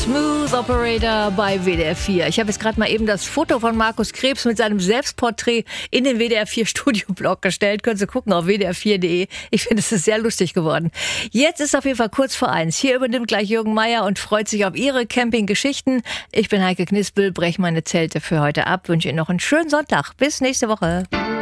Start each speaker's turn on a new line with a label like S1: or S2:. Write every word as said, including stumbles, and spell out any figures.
S1: Smooth Operator bei W D R vier. Ich habe jetzt gerade mal eben das Foto von Markus Krebs mit seinem Selbstporträt in den W D R vier Studioblog gestellt. Können Sie gucken auf w d r vier punkt d e. Ich finde, es ist sehr lustig geworden. Jetzt ist auf jeden Fall kurz vor eins. Hier übernimmt gleich Jürgen Meier und freut sich auf Ihre Campinggeschichten. Ich bin Heike Knispel, breche meine Zelte für heute ab, wünsche Ihnen noch einen schönen Sonntag. Bis nächste Woche.